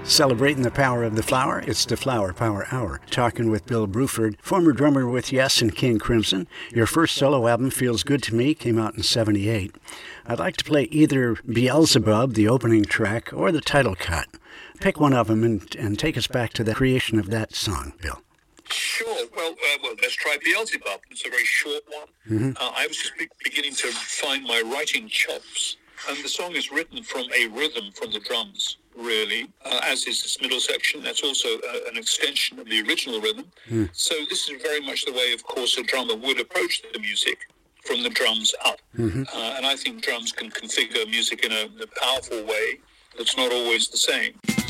Celebrating the power of the flower, it's the Flower Power Hour. Talking with Bill Bruford, former drummer with Yes and King Crimson. Your first solo album, Feels Good to Me, came out in '78. I'd like to play either Beelzebub, the opening track, or the title cut. Pick one of them and take us back to the creation of that song, Bill. Sure. Well, let's try Beelzebub. It's a very short one. I was just beginning to find my writing chops, and the song is written from a rhythm from the drums, really, as is this middle section. That's also an extension of the original rhythm. So this is very much the way, of course, a drummer would approach the music, from the drums up. And I think drums can configure music in a powerful way that's not always the same.